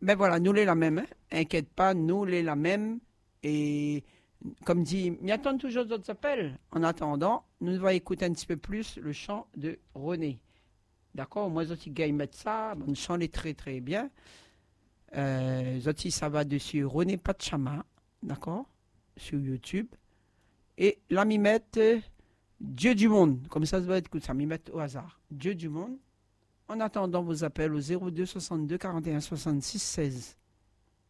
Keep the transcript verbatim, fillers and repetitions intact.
Ben voilà, nous les la même, hein. Inquiète pas, nous les la même. Et comme dit, m'y attendent toujours d'autres appels. En attendant, nous allons écouter un petit peu plus le chant de René. D'accord? Moi, aussi, gars, ils mettent ça. Bon, le chant est très très bien. Euh, Zoti, ça va dessus René Pachama. D'accord? Sur YouTube. Et là, m'y mettent euh, Dieu du monde. Comme ça, ça va être cool. Ça m'y mettent au hasard. Dieu du monde. En attendant vos appels au zéro deux soixante-deux quarante et un soixante-six seize.